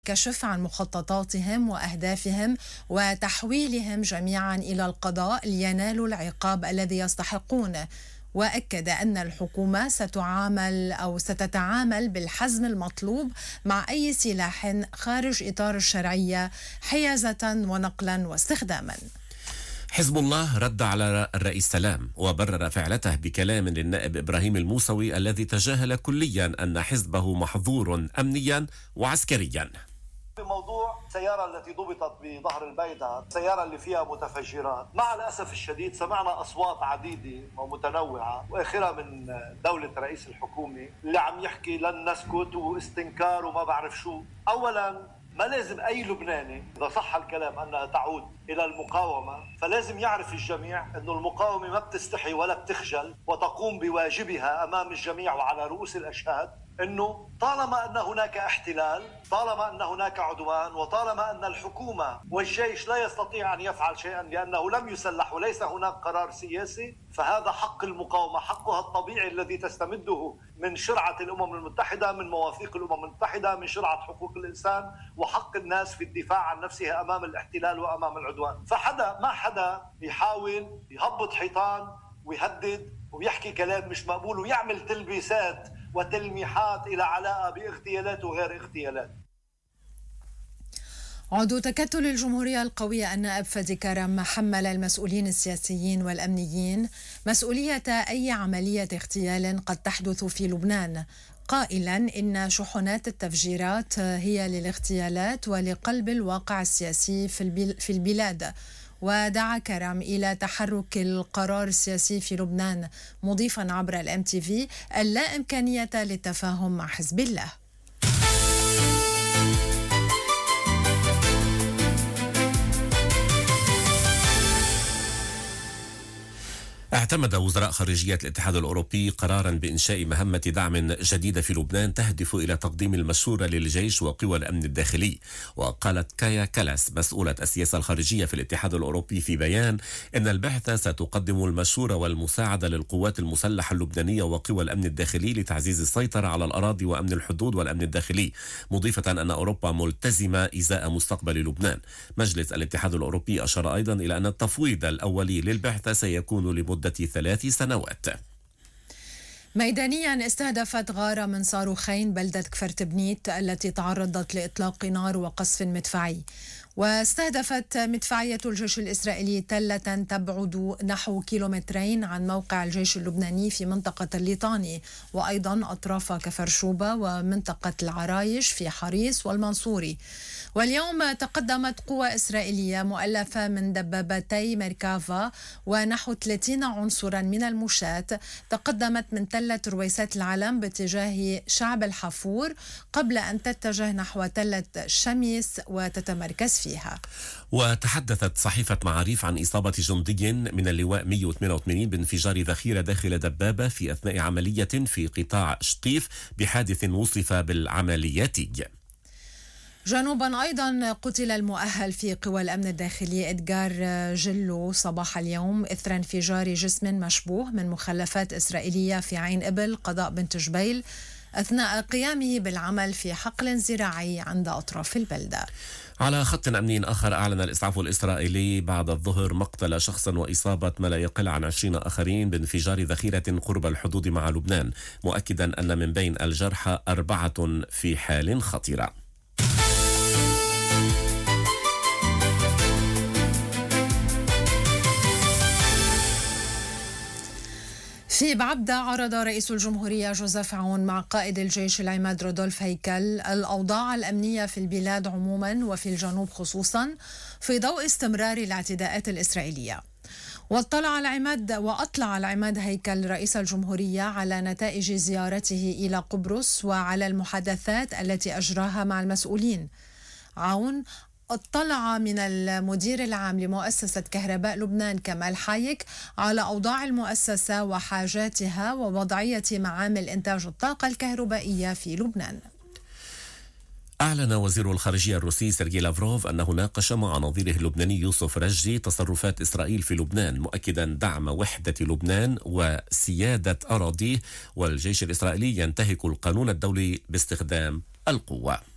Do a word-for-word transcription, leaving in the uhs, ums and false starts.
كشف عن مخططاتهم وأهدافهم وتحويلهم جميعا إلى القضاء لينالوا العقاب الذي يستحقونه. وأكد أن الحكومة ستعامل أو ستتعامل بالحزم المطلوب مع أي سلاح خارج إطار الشرعية حيازة ونقلا واستخداما. حزب الله رد على الرئيس سلام وبرر فعلته بكلام للنائب إبراهيم الموسوي الذي تجاهل كليا أن حزبه محظور أمنيا وعسكريا. بموضوع السيارة التي ضبطت بظهر البيدر، السيارة اللي فيها متفجرات، مع الأسف الشديد سمعنا أصوات عديدة ومتنوعة وآخرها من دولة رئيس الحكومة اللي عم يحكي لن نسكت واستنكار وما بعرف شو. أولا ما لازم أي لبناني إذا صح الكلام أنها تعود إلى المقاومة فلازم يعرف الجميع أن المقاومة ما بتستحي ولا بتخجل وتقوم بواجبها أمام الجميع وعلى رؤوس الأشهاد، أنه طالما أن هناك احتلال، طالما أن هناك عدوان، وطالما أن الحكومة والجيش لا يستطيع أن يفعل شيئا لأنه لم يسلح وليس هناك قرار سياسي، فهذا حق المقاومة، حقها الطبيعي الذي تستمده من شرعة الأمم المتحدة، من مواثيق الأمم المتحدة، من شرعة حقوق الإنسان وحق الناس في الدفاع عن نفسها أمام الاحتلال وأمام العدوان. فحدا ما حدا يحاول يهبط حيطان ويهدد ويحكي كلام مش مقبول ويعمل تلبيسات وتلميحات إلى علاقة باغتيالات وغير اغتيالات. عضو تكتل الجمهورية القوية النائب فادي كرم حمل المسؤولين السياسيين والأمنيين مسؤولية أي عملية اغتيال قد تحدث في لبنان، قائلا إن شحنات التفجيرات هي للاغتيالات ولقلب الواقع السياسي في البلاد. ودعا كرم إلى تحرك القرار السياسي في لبنان، مضيفا عبر الام تي في اللا إمكانية للتفاهم مع حزب الله. اعتمد وزراء خارجية الاتحاد الأوروبي قرارا بإنشاء مهمة دعم جديدة في لبنان تهدف إلى تقديم المشورة للجيش وقوى الأمن الداخلي. وقالت كايا كالاس مسؤولة السياسة الخارجية في الاتحاد الأوروبي في بيان إن البعثة ستقدم المشورة والمساعدة للقوات المسلحة اللبنانية وقوى الأمن الداخلي لتعزيز السيطرة على الأراضي وأمن الحدود والأمن الداخلي، مضيفة أن أوروبا ملتزمة إزاء مستقبل لبنان. مجلس الاتحاد الأوروبي أشار أيضا إلى أن التفويض الأولي للبعثة سيكون لمدة ثلاث سنوات. ميدانيا استهدفت غارة من صاروخين بلدة كفرتبنيت التي تعرضت لإطلاق نار وقصف مدفعي. واستهدفت مدفعية الجيش الإسرائيلي تلة تبعد نحو كيلومترين عن موقع الجيش اللبناني في منطقة الليطاني، وأيضا أطراف كفرشوبة ومنطقة العرايش في حريص والمنصوري. واليوم تقدمت قوى إسرائيلية مؤلفة من دبابتي ميركافا ونحو ثلاثين عنصرا من المشاة تقدمت من تلة رويسات العلم باتجاه شعب الحافور قبل أن تتجه نحو تلة شميس وتتمركز فيها. وتحدثت صحيفة معاريف عن إصابة جندي من اللواء مئة وثمانية وثمانين بانفجار ذخيرة داخل دبابة في أثناء عملية في قطاع شطيف بحادث وصف بالعملياتي. جنوبا أيضا قتل المؤهل في قوى الأمن الداخلي إدغار جلو صباح اليوم إثر انفجار جسم مشبوه من مخلفات إسرائيلية في عين إبل قضاء بنت جبيل أثناء قيامه بالعمل في حقل زراعي عند أطراف البلدة. على خط أمني آخر، أعلن الإسعاف الإسرائيلي بعد الظهر مقتل شخص وإصابة ما لا يقل عن عشرين آخرين بانفجار ذخيرة قرب الحدود مع لبنان، مؤكدا أن من بين الجرحى أربعة في حال خطيرة. في بعبدة عرض رئيس الجمهورية جوزيف عون مع قائد الجيش العماد رودولف هيكل الأوضاع الأمنية في البلاد عموما وفي الجنوب خصوصا في ضوء استمرار الاعتداءات الإسرائيلية. واطلع العماد وأطلع العماد هيكل رئيس الجمهورية على نتائج زيارته إلى قبرص وعلى المحادثات التي أجراها مع المسؤولين. عون اطلع من المدير العام لمؤسسة كهرباء لبنان كمال حايك على أوضاع المؤسسة وحاجاتها ووضعية معامل إنتاج الطاقة الكهربائية في لبنان. أعلن وزير الخارجية الروسي سيرجي لافروف أنه ناقش مع نظيره اللبناني يوسف رجي تصرفات إسرائيل في لبنان، مؤكدا دعم وحدة لبنان وسيادة أراضيه، والجيش الإسرائيلي ينتهك القانون الدولي باستخدام القوة.